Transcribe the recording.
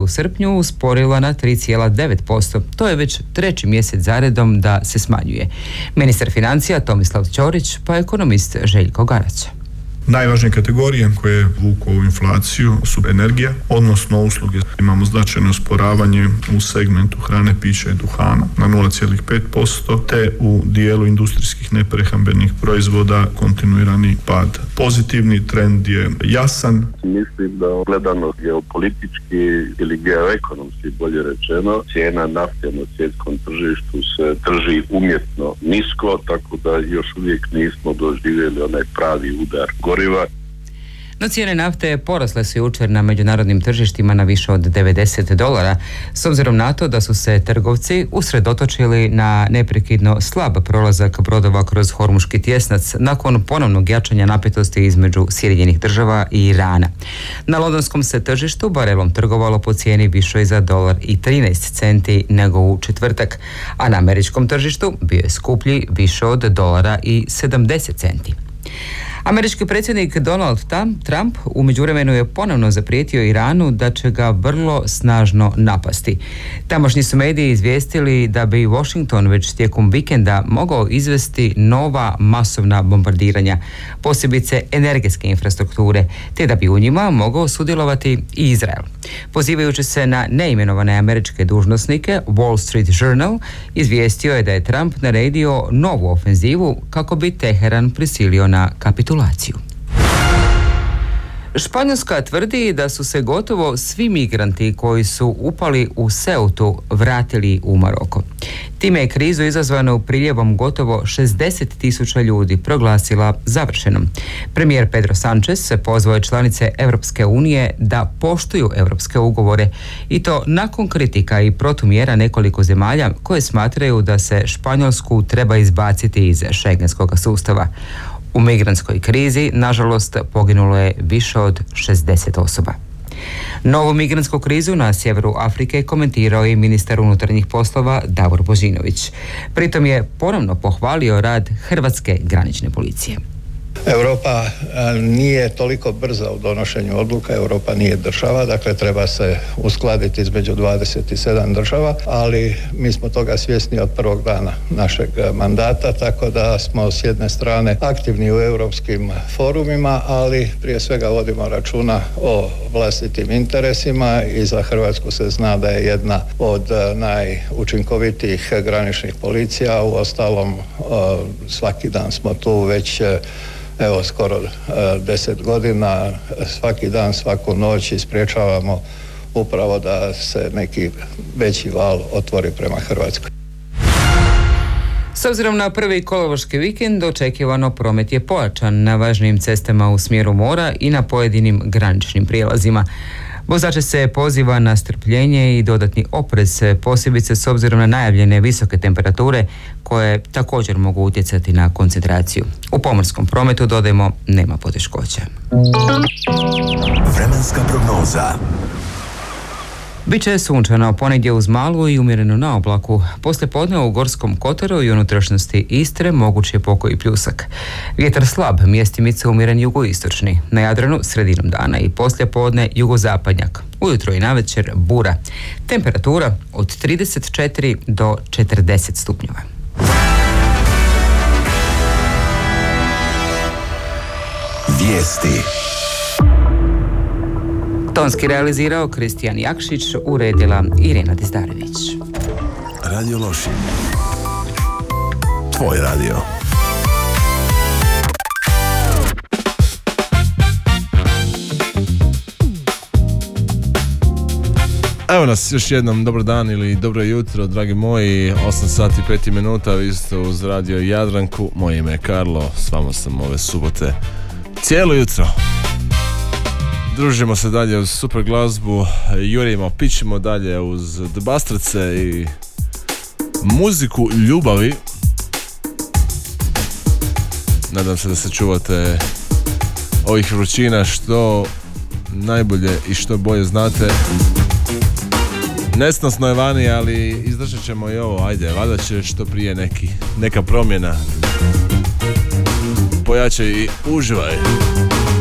srpnju usporila na 3,9%. To je već treći mjesec zaredom da se smanjuje. Ministar financija Tomislav Ćorić pa ekonomist Željko Garać. Najvažnije kategorije koje vuku ovu inflaciju su energija, odnosno usluge. Imamo značajno usporavanje u segmentu hrane, pića i duhana na 0,5%, te u dijelu industrijskih neprehrambenih proizvoda kontinuirani pad. Pozitivni trend je jasan. Mislim da gledano geopolitički ili geoekonomski, bolje rečeno, cijena nafte na svjetskom tržištu se drži umjetno nisko, tako da još uvijek nismo doživjeli onaj pravi udar goriva. No cijene nafte porasle su jučer na međunarodnim tržištima na više od $90, s obzirom na to da su se trgovci usredotočili na neprekidno slab prolazak brodova kroz Hormuški tjesnac nakon ponovnog jačanja napetosti između Sjedinjenih Država i Irana. Na londonskom se tržištu barelom trgovalo po cijeni višoj za $1.13 nego u četvrtak, a na američkom tržištu bio je skuplji više od $1.70. Američki predsjednik Donald Trump u međuvremenu je ponovno zaprijetio Iranu da će ga vrlo snažno napasti. Tamošnji su mediji izvijestili da bi Washington već tijekom vikenda mogao izvesti nova masovna bombardiranja, posebice energetske infrastrukture, te da bi u njima mogao sudjelovati i Izrael. Pozivajući se na neimenovane američke dužnosnike, Wall Street Journal izvijestio je da je Trump naredio novu ofenzivu kako bi Teheran prisilio na kapitulaciju. Španjolska tvrdi da su se gotovo svi migranti koji su upali u Ceutu vratili u Maroko. Time je krizu izazvanu priljevom gotovo 60.000 ljudi proglasila završenom. Premijer Pedro Sánchez pozvao je članice Europske unije da poštuju europske ugovore i to nakon kritika i protumjera nekoliko zemalja koje smatraju da se Španjolsku treba izbaciti iz šengenskog sustava. U migrantskoj krizi, nažalost, poginulo je više od 60 osoba. Novu migrantsku krizu na sjeveru Afrike komentirao je ministar unutarnjih poslova Davor Božinović. Pritom je ponovno pohvalio rad hrvatske granične policije. Europa nije toliko brza u donošenju odluka, Europa nije država, dakle treba se uskladiti između 27 država, ali mi smo toga svjesni od prvog dana našeg mandata, tako da smo s jedne strane aktivni u europskim forumima, ali prije svega vodimo računa o vlastitim interesima i za Hrvatsku se zna da je jedna od najučinkovitijih graničnih policija, uostalom svaki dan smo tu već skoro 10 godina, svaki dan, svaku noć sprječavamo upravo da se neki veći val otvori prema Hrvatskoj. S obzirom na prvi kolovoški vikend, očekivano promet je pojačan na važnijim cestama u smjeru mora i na pojedinim graničnim prijelazima. Vozače se poziva na strpljenje i dodatni oprez, posebice s obzirom na najavljene visoke temperature koje također mogu utjecati na koncentraciju. U pomorskom prometu, dodajmo, nema poteškoća. Vremenska prognoza. Biće sunčano ponegdje uz malu i umjereno na oblaku. Poslijepodne u Gorskom kotaru i unutrašnjosti Istre moguć je pokoji pljusak. Vjetar slab, mjestimice umjeren jugoistočni. Na Jadranu sredinom dana i poslijepodne jugozapadnjak. Ujutro i navečer bura. Temperatura od 34 do 40 stupnjeva. Vijesti. Tonski realizirao Kristijan Jakšić, uredila Irena Dizdarević. Radio Lošinj. Tvoj radio. Evo nas još jednom, dobar dan ili dobro jutro, dragi moji, 8 sati 5 minuta, vi ste uz radio Jadranku, moje ime je Karlo, s vama sam ove subote cijelo jutro. Družimo se dalje uz super glazbu, jurimo, pićemo dalje uz debastrce i muziku ljubavi. Nadam se da se čuvate ovih vrućina što najbolje i što bolje znate. Nesnosno je vani, ali izdržat ćemo i ovo, ajde, valjda će što prije neka promjena. Pojačaj i uživaj.